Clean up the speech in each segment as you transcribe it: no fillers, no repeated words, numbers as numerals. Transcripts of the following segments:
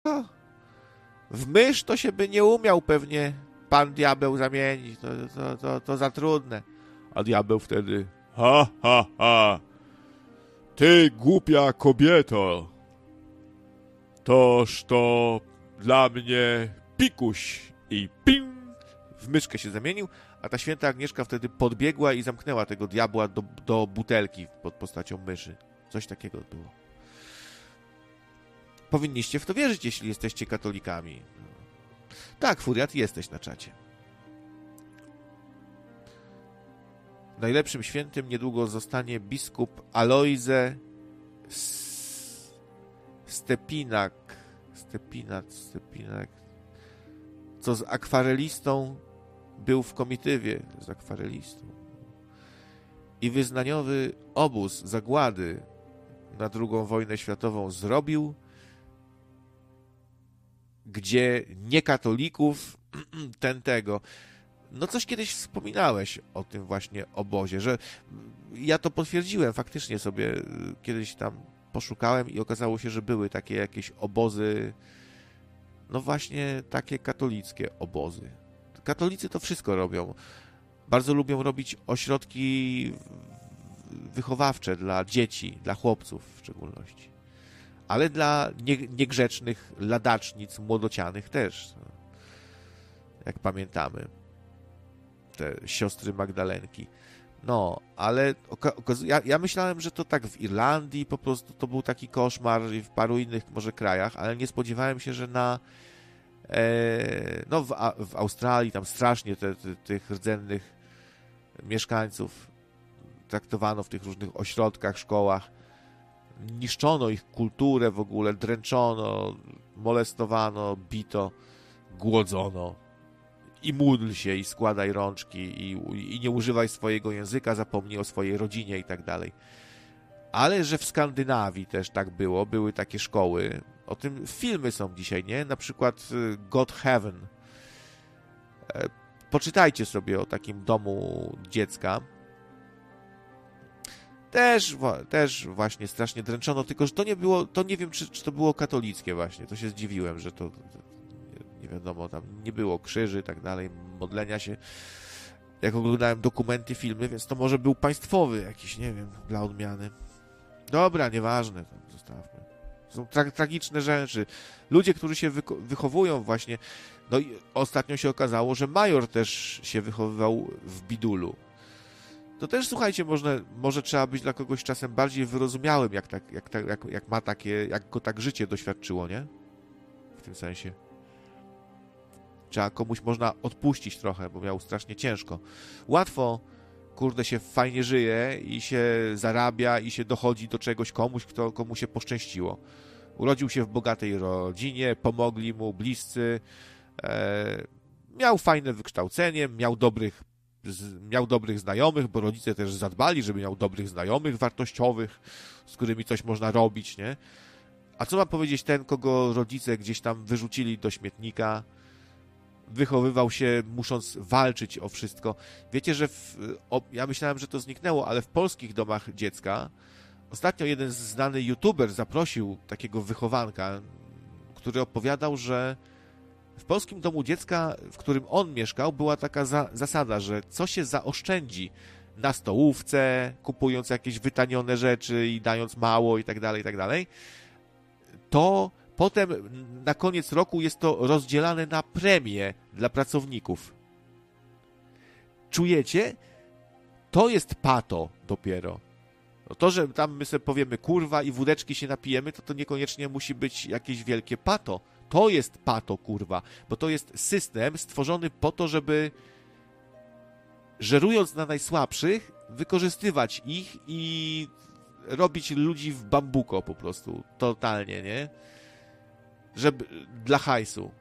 No, w mysz to się by nie umiał pewnie pan diabeł zamienić. To za trudne. A diabeł wtedy: ha, ha, ha. Ty głupia kobieto. Toż to dla mnie pikuś. I ping! W myszkę się zamienił, a ta święta Agnieszka wtedy podbiegła i zamknęła tego diabła do butelki pod postacią myszy. Coś takiego było. Powinniście w to wierzyć, jeśli jesteście katolikami. Tak, Furiat, jesteś na czacie. Najlepszym świętym niedługo zostanie biskup Alojze Stepinak, co z akwarelistą był w komitywie, z akwarelistą. I wyznaniowy obóz zagłady na II wojnę światową zrobił, gdzie niekatolików tego. No coś kiedyś wspominałeś o tym właśnie obozie, że ja to potwierdziłem, faktycznie sobie kiedyś tam poszukałem i okazało się, że były takie jakieś obozy, no właśnie takie katolickie obozy. Katolicy to wszystko robią. Bardzo lubią robić ośrodki wychowawcze dla dzieci, dla chłopców w szczególności. Ale dla niegrzecznych ladacznic młodocianych też. Jak pamiętamy. Te siostry Magdalenki. No, ale ja myślałem, że to tak w Irlandii po prostu to był taki koszmar i w paru innych może krajach, ale nie spodziewałem się, że no w Australii tam strasznie tych rdzennych mieszkańców traktowano w tych różnych ośrodkach, szkołach. Niszczono ich kulturę w ogóle, dręczono, molestowano, bito, głodzono. I módl się, i składaj rączki, i nie używaj swojego języka, zapomnij o swojej rodzinie i tak dalej. Ale że w Skandynawii też tak było, były takie szkoły. O tym filmy są dzisiaj, nie? Na przykład God Heaven. Poczytajcie sobie o takim domu dziecka. Też właśnie strasznie dręczono, tylko że to nie było, to nie wiem, czy to było katolickie właśnie. To się zdziwiłem, że to nie wiadomo, tam nie było krzyży i tak dalej, modlenia się. Jak oglądałem dokumenty, filmy, więc to może był państwowy jakiś, nie wiem, dla odmiany. Dobra, nieważne, zostawmy. Są tragiczne rzeczy. Ludzie, którzy się wychowują właśnie, no i ostatnio się okazało, że major też się wychowywał w bidulu. To też, słuchajcie, może trzeba być dla kogoś czasem bardziej wyrozumiałym, jak ma takie, jak go tak życie doświadczyło, nie? W tym sensie. Trzeba komuś można odpuścić trochę, bo miał strasznie ciężko. Łatwo, kurde, się fajnie żyje i się zarabia i się dochodzi do czegoś komu się poszczęściło. Urodził się w bogatej rodzinie, pomogli mu bliscy, miał fajne wykształcenie, miał dobrych znajomych, bo rodzice też zadbali, żeby miał dobrych znajomych wartościowych, z którymi coś można robić, nie? A co ma powiedzieć ten, kogo rodzice gdzieś tam wyrzucili do śmietnika, wychowywał się musząc walczyć o wszystko. Wiecie, że ja myślałem, że to zniknęło, ale w polskich domach dziecka ostatnio jeden znany youtuber zaprosił takiego wychowanka, który opowiadał, że w polskim domu dziecka, w którym on mieszkał, była taka zasada, że co się zaoszczędzi na stołówce, kupując jakieś wytanione rzeczy i dając mało i tak dalej, to potem na koniec roku jest to rozdzielane na premie dla pracowników. Czujecie? To jest pato dopiero. No to, że tam my sobie powiemy kurwa i wódeczki się napijemy, to niekoniecznie musi być jakieś wielkie pato. To jest pato, kurwa, bo to jest system stworzony po to, żeby żerując na najsłabszych, wykorzystywać ich i robić ludzi w bambuko po prostu, totalnie, nie? Żeby dla hajsu.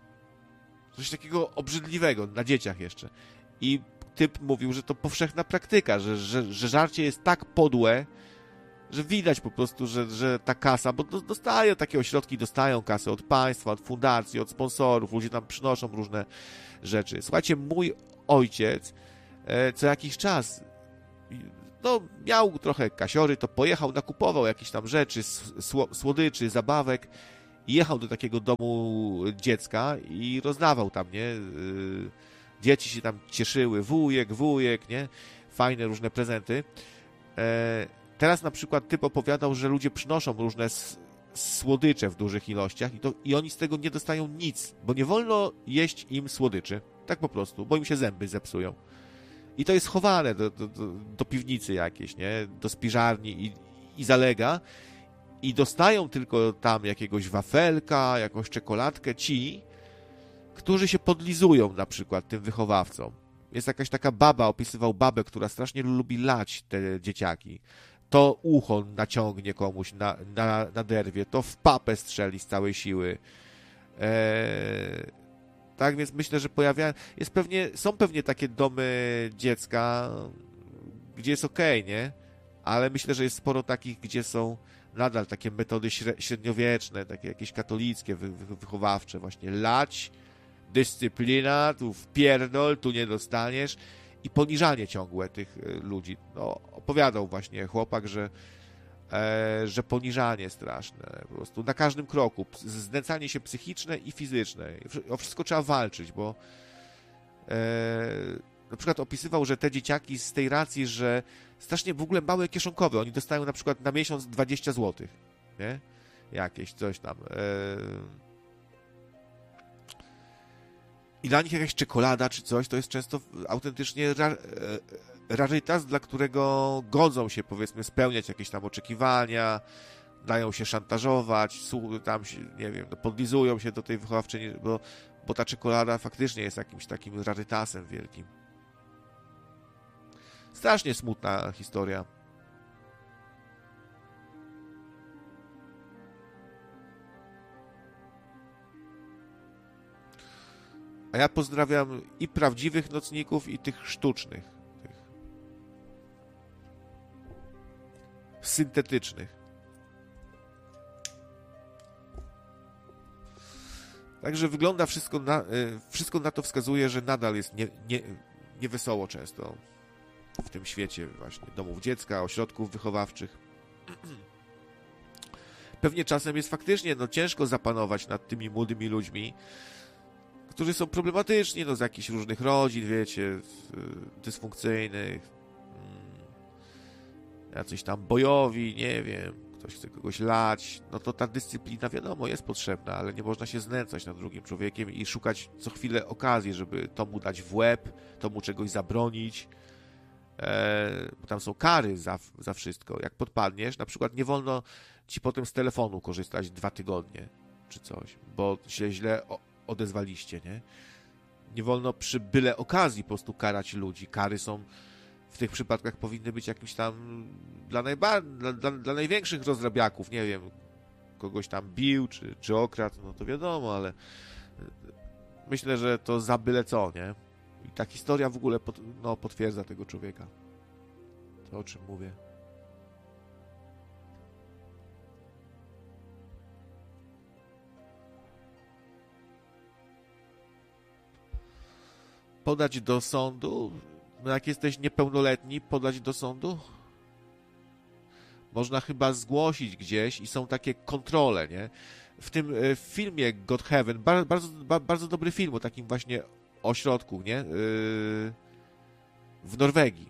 Coś takiego obrzydliwego, na dzieciach jeszcze. I typ mówił, że to powszechna praktyka, że żarcie jest tak podłe, że widać po prostu, że ta kasa, bo dostają takie ośrodki, dostają kasę od państwa, od fundacji, od sponsorów, ludzie tam przynoszą różne rzeczy. Słuchajcie, mój ojciec co jakiś czas no, miał trochę kasiory, to pojechał, nakupował jakieś tam rzeczy, słodyczy, zabawek i jechał do takiego domu dziecka i rozdawał tam, nie? Dzieci się tam cieszyły, wujek, nie? Fajne różne prezenty. Teraz na przykład typ opowiadał, że ludzie przynoszą różne słodycze w dużych ilościach i oni z tego nie dostają nic, bo nie wolno jeść im słodyczy. Tak po prostu, bo im się zęby zepsują. I to jest chowane do piwnicy jakieś, nie? Do spiżarni i zalega. I dostają tylko tam jakiegoś wafelka, jakąś czekoladkę ci, którzy się podlizują na przykład tym wychowawcom. Jest jakaś taka baba, opisywał babę, która strasznie lubi lać te dzieciaki. To ucho naciągnie komuś, naderwie, to w papę strzeli z całej siły. Tak więc myślę, że są pewnie takie domy dziecka, gdzie jest okej, nie? Ale myślę, że jest sporo takich, gdzie są nadal takie metody średniowieczne, takie jakieś katolickie, wychowawcze, właśnie lać, dyscyplina, tu wpierdol, tu nie dostaniesz i poniżanie ciągłe tych ludzi. No, opowiadał właśnie chłopak, że poniżanie straszne, po prostu na każdym kroku, znęcanie się psychiczne i fizyczne. O wszystko trzeba walczyć, bo na przykład opisywał, że te dzieciaki z tej racji, że strasznie w ogóle małe kieszonkowe, oni dostają na przykład na miesiąc 20 zł, nie? Jakieś coś tam. I dla nich jakaś czekolada czy coś, to jest często autentycznie rarytas, dla którego godzą się, powiedzmy, spełniać jakieś tam oczekiwania, dają się szantażować, tam się, nie wiem, podlizują się do tej wychowawczyni, bo ta czekolada faktycznie jest jakimś takim rarytasem wielkim. Strasznie smutna historia. A ja pozdrawiam i prawdziwych nocników, i tych sztucznych, tych syntetycznych. Także wygląda wszystko na to wskazuje, że nadal jest niewesoło często w tym świecie właśnie domów dziecka, ośrodków wychowawczych. Pewnie czasem jest faktycznie ciężko zapanować nad tymi młodymi ludźmi, którzy są problematyczni, z jakichś różnych rodzin, wiecie, dysfunkcyjnych, jacyś tam bojowi, nie wiem, ktoś chce kogoś lać, no to ta dyscyplina, wiadomo, jest potrzebna, ale nie można się znęcać nad drugim człowiekiem i szukać co chwilę okazji, żeby to mu dać w łeb, to mu czegoś zabronić, bo tam są kary za wszystko. Jak podpadniesz, na przykład nie wolno ci potem z telefonu korzystać 2 tygodnie, czy coś, bo się źle odezwaliście, nie? Nie wolno przy byle okazji po prostu karać ludzi. Kary są w tych przypadkach powinny być jakimś tam dla największych rozrabiaków, nie wiem, kogoś tam bił, czy okradł, no to wiadomo, ale myślę, że to za byle co, nie? I ta historia w ogóle potwierdza tego człowieka. To, o czym mówię. Podać do sądu? No jak jesteś niepełnoletni, podać do sądu? Można chyba zgłosić gdzieś i są takie kontrole, nie? W tym filmie God Heaven, bardzo dobry film o takim właśnie ośrodku, nie? W Norwegii.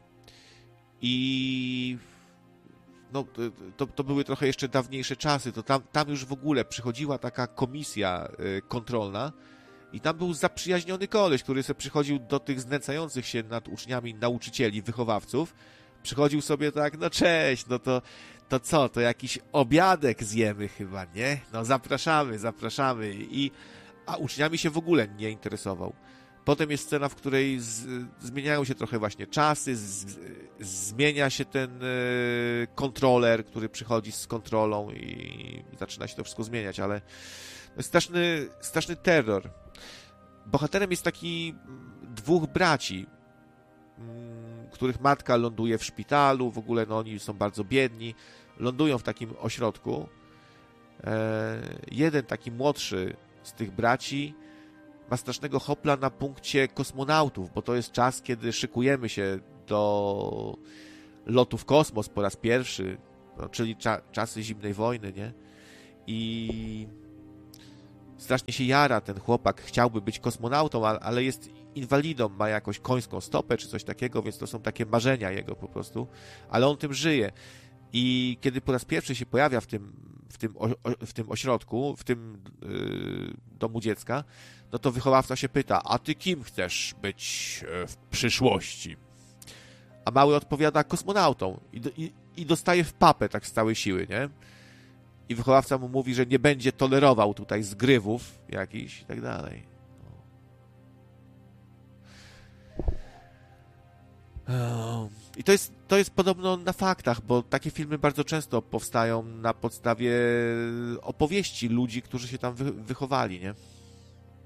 I no, to były trochę jeszcze dawniejsze czasy, to tam już w ogóle przychodziła taka komisja kontrolna i tam był zaprzyjaźniony koleś, który sobie przychodził do tych znęcających się nad uczniami nauczycieli, wychowawców, przychodził sobie tak, no cześć, no to co, to jakiś obiadek zjemy chyba, nie? No zapraszamy, a uczniami się w ogóle nie interesował. Potem jest scena, w której zmieniają się trochę właśnie czasy, zmienia się ten kontroler, który przychodzi z kontrolą i zaczyna się to wszystko zmieniać, ale straszny terror. Bohaterem jest taki 2 braci, których matka ląduje w szpitalu, w ogóle no, oni są bardzo biedni, lądują w takim ośrodku. Jeden taki młodszy z tych braci ma strasznego hopla na punkcie kosmonautów, bo to jest czas, kiedy szykujemy się do lotu w kosmos po raz pierwszy, no, czyli czasy zimnej wojny, nie? I strasznie się jara ten chłopak, chciałby być kosmonautą, ale jest inwalidą, ma jakąś końską stopę czy coś takiego, więc to są takie marzenia jego po prostu, ale on tym żyje. I kiedy po raz pierwszy się pojawia w tym ośrodku, w tym domu dziecka, no to wychowawca się pyta, a ty kim chcesz być w przyszłości? A mały odpowiada, kosmonautą. I dostaje w papę tak z całej siły, nie? I wychowawca mu mówi, że nie będzie tolerował tutaj zgrywów jakichś i tak dalej. I to jest podobno na faktach, bo takie filmy bardzo często powstają na podstawie opowieści ludzi, którzy się tam wychowali, nie?